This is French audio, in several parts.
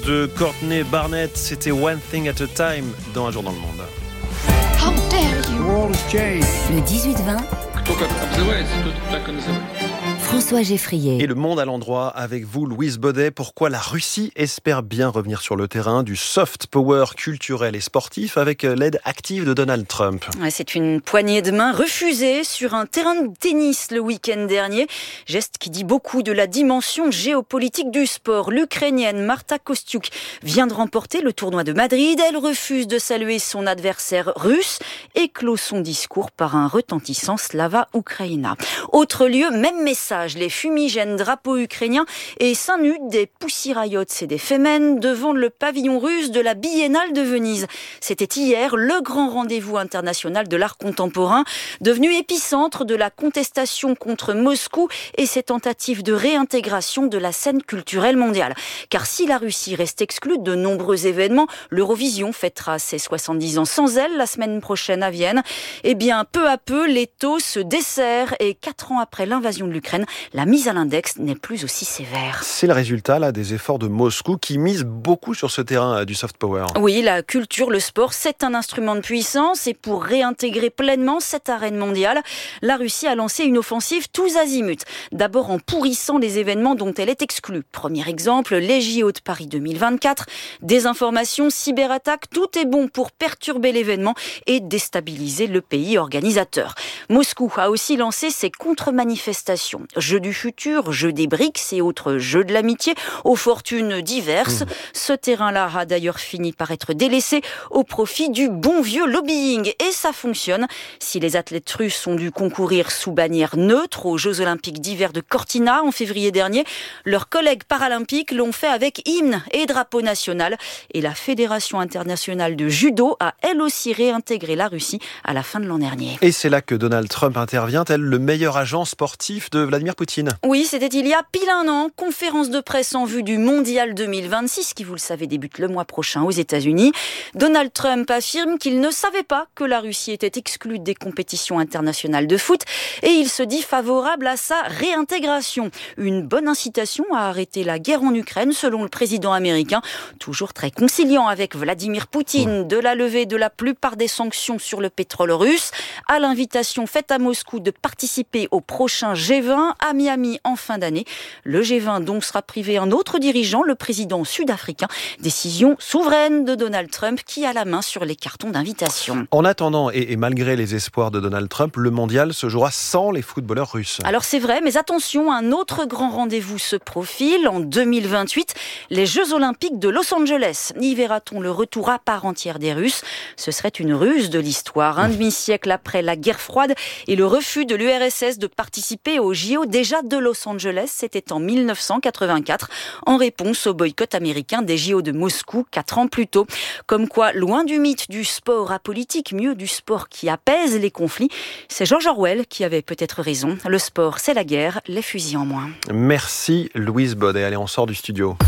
de Courtney Barnett. C'était One Thing at a Time dans Un jour dans le monde. How dare you? Le 18-20, Кто как обзывается, тот так и называется. François Geffrier. Et le monde à l'endroit avec vous, Louise Baudet. Pourquoi la Russie espère bien revenir sur le terrain du soft power culturel et sportif avec l'aide active de Donald Trump. C'est une poignée de main refusée sur un terrain de tennis le week-end dernier. Geste qui dit beaucoup de la dimension géopolitique du sport. L'Ukrainienne Marta Kostyuk vient de remporter le tournoi de Madrid. Elle refuse de saluer son adversaire russe et clôt son discours par un retentissant Slava Ukraina. Autre lieu, même message. Les fumigènes drapeaux ukrainiens et seins nus des Pussy Riots et des Femen devant le pavillon russe de la Biennale de Venise. C'était hier le grand rendez-vous international de l'art contemporain, devenu épicentre de la contestation contre Moscou et ses tentatives de réintégration de la scène culturelle mondiale. Car si la Russie reste exclue de nombreux événements, l'Eurovision fêtera ses 70 ans sans elle la semaine prochaine à Vienne. Eh bien, peu à peu, l'étau se desserre et 4 ans après l'invasion de l'Ukraine, la mise à l'index n'est plus aussi sévère. C'est le résultat là des efforts de Moscou qui mise beaucoup sur ce terrain du soft power. Oui, la culture, le sport, c'est un instrument de puissance et pour réintégrer pleinement cette arène mondiale, la Russie a lancé une offensive tous azimuts. D'abord en pourrissant les événements dont elle est exclue. Premier exemple, les JO de Paris 2024. Désinformation, cyberattaque, tout est bon pour perturber l'événement et déstabiliser le pays organisateur. Moscou a aussi lancé ses contre-manifestations. Jeux du futur, jeux des BRICS et autres jeux de l'amitié aux fortunes diverses. Ce terrain-là a d'ailleurs fini par être délaissé au profit du bon vieux lobbying. Et ça fonctionne. Si les athlètes russes ont dû concourir sous bannière neutre aux Jeux Olympiques d'hiver de Cortina en février dernier, leurs collègues paralympiques l'ont fait avec hymne et drapeau national. Et la Fédération internationale de judo a elle aussi réintégré la Russie à la fin de l'an dernier. Et c'est là que Donald Trump intervient, tel le meilleur agent sportif de Vladimir Poutine. Oui, c'était il y a pile un an. Conférence de presse en vue du Mondial 2026, qui, vous le savez, débute le mois prochain aux États-Unis. Donald Trump affirme qu'il ne savait pas que la Russie était exclue des compétitions internationales de foot et il se dit favorable à sa réintégration. Une bonne incitation à arrêter la guerre en Ukraine, selon le président américain, toujours très conciliant avec Vladimir Poutine, de la levée de la plupart des sanctions sur le pétrole russe, à l'invitation faite à Moscou de participer au prochain G20 à Miami en fin d'année. Le G20 donc sera privé un autre dirigeant, le président sud-africain. Décision souveraine de Donald Trump qui a la main sur les cartons d'invitation. En attendant, et malgré les espoirs de Donald Trump, le mondial se jouera sans les footballeurs russes. Alors c'est vrai, mais attention, un autre grand rendez-vous se profile en 2028, les Jeux Olympiques de Los Angeles. Y verra-t-on le retour à part entière des Russes ? Ce serait une ruse de l'histoire. Un demi-siècle après la guerre froide et le refus de l'URSS de participer aux JO déjà de Los Angeles, c'était en 1984, en réponse au boycott américain des JO de Moscou 4 ans plus tôt. Comme quoi, loin du mythe du sport apolitique, mieux du sport qui apaise les conflits, c'est George Orwell qui avait peut-être raison. Le sport, c'est la guerre, les fusils en moins. Merci Louise Baudet. Allez, on sort du studio.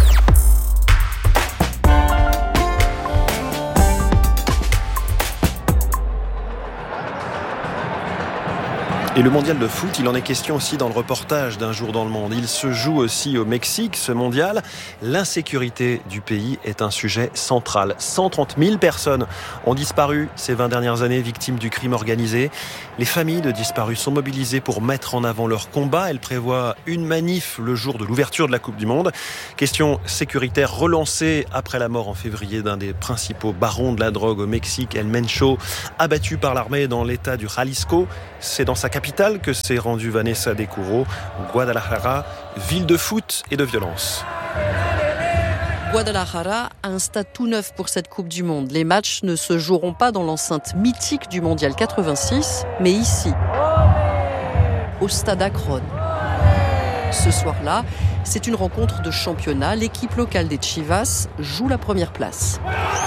Et le mondial de foot, il en est question aussi dans le reportage d'Un jour dans le monde. Il se joue aussi au Mexique, ce mondial. L'insécurité du pays est un sujet central. 130 000 personnes ont disparu ces 20 dernières années, victimes du crime organisé. Les familles de disparus sont mobilisées pour mettre en avant leur combat. Elles prévoient une manif le jour de l'ouverture de la Coupe du Monde. Question sécuritaire relancée après la mort en février d'un des principaux barons de la drogue au Mexique, El Mencho, abattu par l'armée dans l'état du Jalisco. C'est dans sa capitale que s'est rendue Vanessa De Curo, Guadalajara, ville de foot et de violence. Guadalajara a un stade tout neuf pour cette Coupe du Monde. Les matchs ne se joueront pas dans l'enceinte mythique du Mondial 86, mais ici, au stade Akron. Ce soir-là, c'est une rencontre de championnat. L'équipe locale des Chivas joue la première place.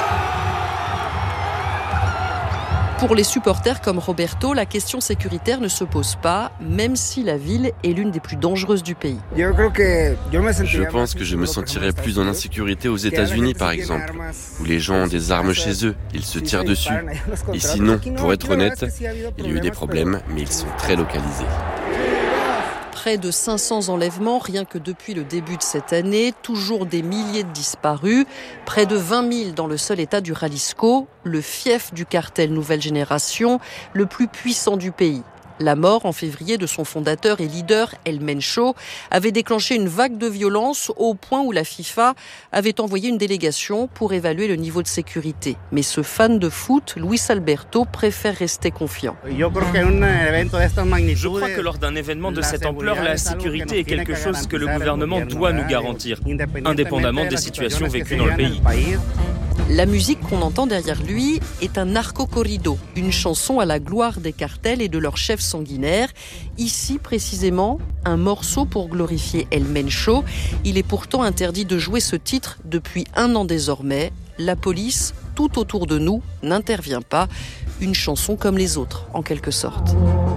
Pour les supporters comme Roberto, la question sécuritaire ne se pose pas, même si la ville est l'une des plus dangereuses du pays. Je pense que je me sentirais plus en insécurité aux États-Unis, par exemple, où les gens ont des armes chez eux, ils se tirent dessus. Ici, non. Pour être honnête, il y a eu des problèmes, mais ils sont très localisés. Près de 500 enlèvements rien que depuis le début de cette année. Toujours des milliers de disparus. Près de 20 000 dans le seul état du Jalisco, le fief du cartel Nouvelle Génération, le plus puissant du pays. La mort en février de son fondateur et leader, El Mencho, avait déclenché une vague de violence au point où la FIFA avait envoyé une délégation pour évaluer le niveau de sécurité. Mais ce fan de foot, Luis Alberto, préfère rester confiant. Je crois que lors d'un événement de cette ampleur, la sécurité est quelque chose que le gouvernement doit nous garantir, indépendamment des situations vécues dans le pays. La musique qu'on entend derrière lui est un narco-corrido, une chanson à la gloire des cartels et de leurs chefs sanguinaires. Ici, précisément, un morceau pour glorifier El Mencho. Il est pourtant interdit de jouer ce titre depuis 1 an désormais. La police, tout autour de nous, n'intervient pas. Une chanson comme les autres, en quelque sorte.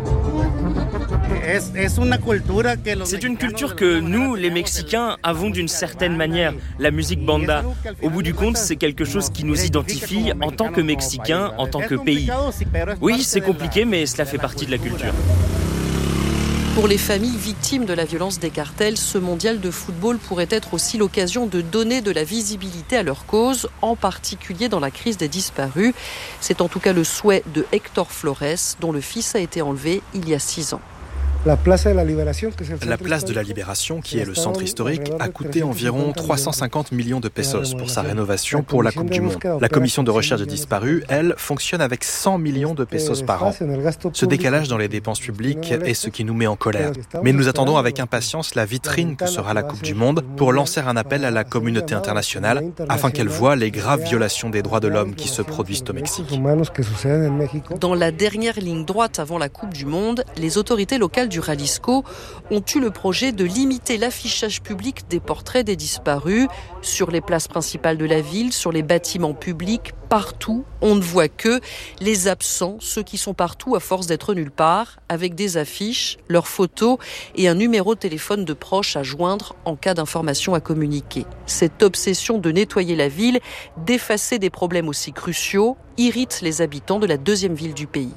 C'est une culture que nous, les Mexicains, avons d'une certaine manière, la musique banda. Au bout du compte, c'est quelque chose qui nous identifie en tant que Mexicains, en tant que pays. Oui, c'est compliqué, mais cela fait partie de la culture. Pour les familles victimes de la violence des cartels, ce mondial de football pourrait être aussi l'occasion de donner de la visibilité à leur cause, en particulier dans la crise des disparus. C'est en tout cas le souhait de Héctor Flores, dont le fils a été enlevé il y a 6 ans. La place de la Libération, qui est le centre historique, a coûté environ 350 millions de pesos pour sa rénovation pour la Coupe du Monde. La commission de recherche des disparus, elle, fonctionne avec 100 millions de pesos par an. Ce décalage dans les dépenses publiques est ce qui nous met en colère. Mais nous attendons avec impatience la vitrine que sera la Coupe du Monde pour lancer un appel à la communauté internationale afin qu'elle voie les graves violations des droits de l'homme qui se produisent au Mexique. Dans la dernière ligne droite avant la Coupe du Monde, les autorités locales du Jalisco ont eu le projet de limiter l'affichage public des portraits des disparus sur les places principales de la ville, sur les bâtiments publics, partout. On ne voit que les absents, ceux qui sont partout à force d'être nulle part, avec des affiches, leurs photos et un numéro de téléphone de proche à joindre en cas d'information à communiquer. Cette obsession de nettoyer la ville, d'effacer des problèmes aussi cruciaux, irrite les habitants de la 2e ville du pays.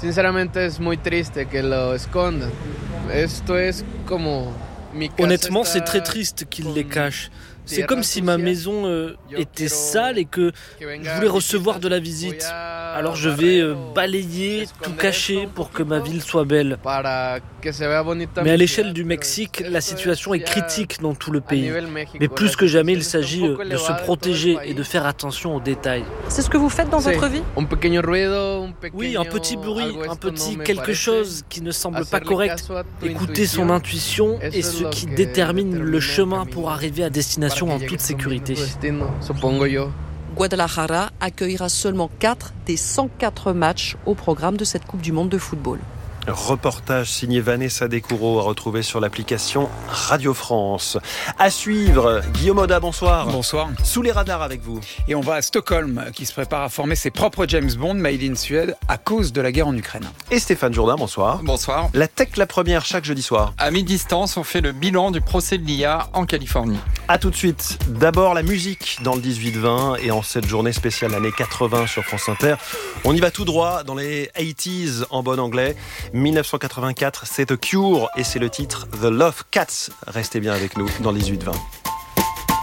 Honnêtement, c'est très triste qu'ils les cachent. C'est comme si ma maison était sale et que je voulais recevoir de la visite. Alors je vais balayer, tout cacher pour que ma ville soit belle. Mais à l'échelle du Mexique, la situation est critique dans tout le pays. Mais plus que jamais, il s'agit de se protéger et de faire attention aux détails. C'est ce que vous faites dans votre vie ? Oui, un petit bruit, un petit quelque chose qui ne semble pas correct. Écouter son intuition est ce qui détermine le chemin pour arriver à destination en toute sécurité. Guadalajara accueillera seulement 4 des 104 matchs au programme de cette Coupe du Monde de football. Reportage signé Vanessa Descoureaux à retrouver sur l'application Radio France. À suivre, Guillaume Oda, bonsoir. Bonsoir. Sous les radars avec vous. Et on va à Stockholm, qui se prépare à former ses propres James Bond, made in Suède, à cause de la guerre en Ukraine. Et Stéphane Jourdain, bonsoir. Bonsoir. La tech, la première, chaque jeudi soir. À mi-distance, on fait le bilan du procès de l'IA en Californie. A tout de suite. D'abord la musique dans le 18-20 et en cette journée spéciale années 80 sur France Inter. On y va tout droit dans les 80s en bon anglais. 1984, c'est The Cure et c'est le titre The Love Cats. Restez bien avec nous dans le 18-20.